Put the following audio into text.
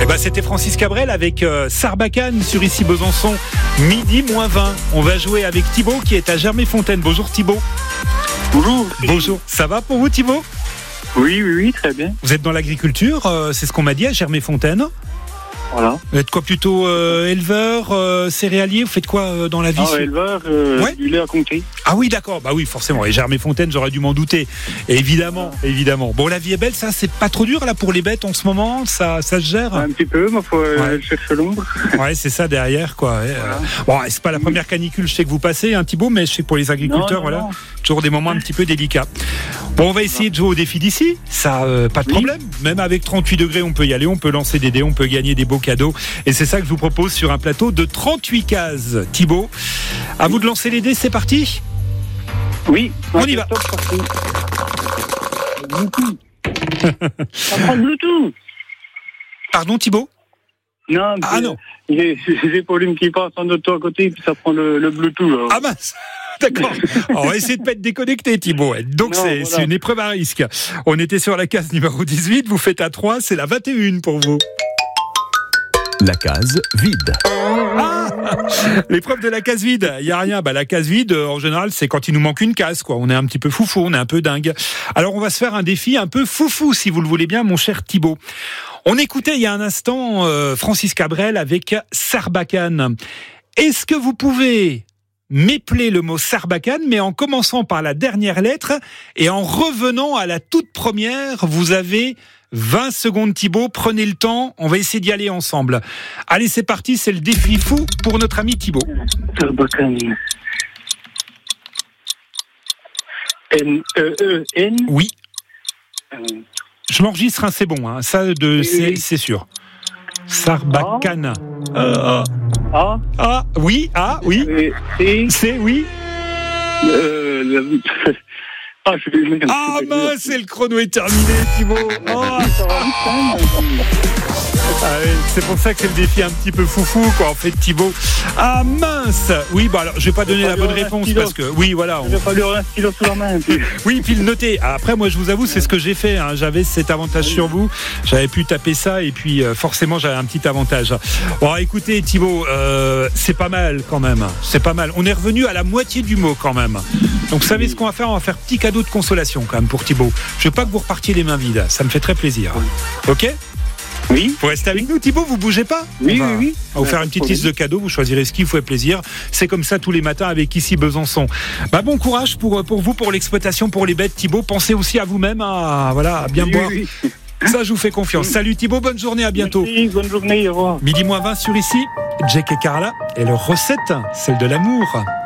Eh ben, c'était Francis Cabrel avec Sarbacane sur Ici Besançon, midi moins 20. On va jouer avec Thibaut qui est à Germay-Fontaine. Bonjour Thibaut. Bonjour. Bonjour. Ça va pour vous Thibaut ? Oui, très bien. Vous êtes dans l'agriculture, c'est ce qu'on m'a dit à Germay-Fontaine. Voilà. Vous êtes quoi plutôt éleveur, céréalier ? Vous faites quoi dans la vie ? Éleveur, Ouais. du lait à compter. Ah oui, d'accord. Bah oui, forcément. Et Germay-Fontaine, j'aurais dû m'en douter. Évidemment. Bon, la vie est belle, ça, c'est pas trop dur là pour les bêtes en ce moment. Ça se gère. Un petit peu, mais faut chercher l'ombre. Ouais, c'est ça derrière, quoi. Ouais. Bon, c'est pas la première canicule, je sais que vous passez, Thibaut, mais je sais que pour les agriculteurs, Non. toujours des moments un petit peu délicats. Bon, on va essayer de jouer au défi d'ici. Ça, pas de problème. Même avec 38 degrés, on peut y aller. On peut lancer des dés, on peut gagner des beaux cadeaux. Et c'est ça que je vous propose sur un plateau de 38 cases. Thibaut, à vous de lancer les dés. C'est parti. Oui. On y va. Bluetooth. Ça prend le Bluetooth. Pardon, Thibaut ? Non. Non. J'ai Pauline qui passe en auto à côté, puis ça prend le Bluetooth. Alors. Ah mince. D'accord. On va essayer de pas être déconnecté, Thibaut. Donc c'est une épreuve à risque. On était sur la case numéro 18. Vous faites à 3. C'est la 21 pour vous. La case vide. L'épreuve de la case vide, il n'y a rien. La case vide, en général, c'est quand il nous manque une case, quoi. On est un petit peu foufou, on est un peu dingue. Alors, on va se faire un défi un peu foufou, si vous le voulez bien, mon cher Thibaut. On écoutait il y a un instant Francis Cabrel avec Sarbacane. Est-ce que vous pouvez m'épeler le mot Sarbacane, mais en commençant par la dernière lettre et en revenant à la toute première? Vous avez 20 secondes, Thibaut. Prenez le temps. On va essayer d'y aller ensemble. Allez, c'est parti. C'est le défi fou pour notre ami Thibaut. Sarbacane. N-E-E-N. Oui. Je m'enregistre, c'est bon. Ça, c'est sûr. Sarbacane. Oui. C'est oui. Mince, c'est le chrono est terminé, Thibaut. C'est pour ça que c'est le défi un petit peu foufou, quoi, en fait, Thibaut. Ah mince. Oui, alors je vais pas donner la bonne réponse parce que il va falloir un stylo sous la main. Oui, puis le noter. Après, moi, je vous avoue, c'est ce que j'ai fait. J'avais cet avantage sur vous. J'avais pu taper ça et puis forcément, j'avais un petit avantage. Bon, écoutez, Thibaut, c'est pas mal quand même. C'est pas mal. On est revenu à la moitié du mot quand même. Donc, vous savez ce qu'on va faire ? On va faire petit cadeau de consolation quand même pour Thibaut. Je veux pas que vous repartiez les mains vides. Ça me fait très plaisir. Ok ? Oui. Vous restez avec nous, Thibaut, vous bougez pas ? Oui. On va vous faire une petite liste de cadeaux, vous choisirez ce qui vous fait plaisir. C'est comme ça tous les matins avec Ici Besançon. Bon courage pour vous, pour l'exploitation, pour les bêtes, Thibaut. Pensez aussi à vous-même, à bien boire. Oui. Ça, je vous fais confiance. Salut Thibaut, bonne journée, à bientôt. Merci, bonne journée, au revoir. Midi moins 20 sur Ici. Jack et Carla et leur recette, celle de l'amour.